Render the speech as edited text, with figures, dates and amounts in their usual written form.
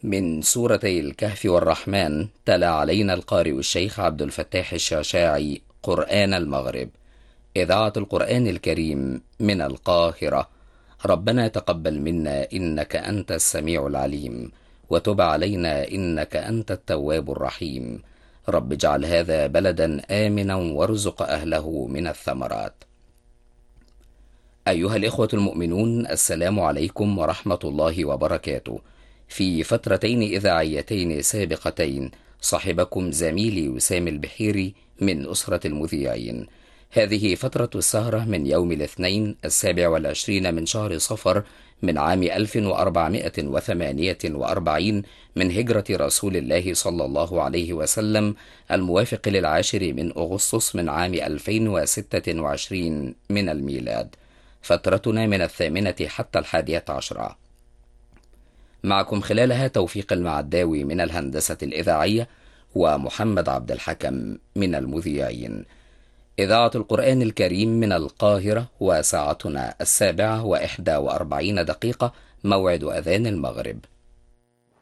من سورتي الكهف والرحمن تلا علينا القارئ الشيخ عبد الفتاح الشعشاعي قرآن المغرب. إذاعة القرآن الكريم من القاهرة. ربنا تقبل منا إنك أنت السميع العليم، وتب علينا إنك أنت التواب الرحيم. رب اجعل هذا بلدا آمنا وارزق أهله من الثمرات. أيها الإخوة المؤمنون، السلام عليكم ورحمة الله وبركاته. في فترتين إذاعيتين سابقتين صاحبكم زميلي وسام البحيري من أسرة المذيعين. هذه فترة السهرة من يوم الاثنين 27 من شهر صفر من عام 1448 من هجرة رسول الله صلى الله عليه وسلم، الموافق للعاشر من أغسطس من عام 2026 من الميلاد. فترتنا من 8 حتى 11. معكم خلالها توفيق المعداوي من الهندسة الإذاعية، ومحمد عبد الحكم من المذيعين. إذاعة القرآن الكريم من القاهرة، وساعتنا 7:41 موعد أذان المغرب.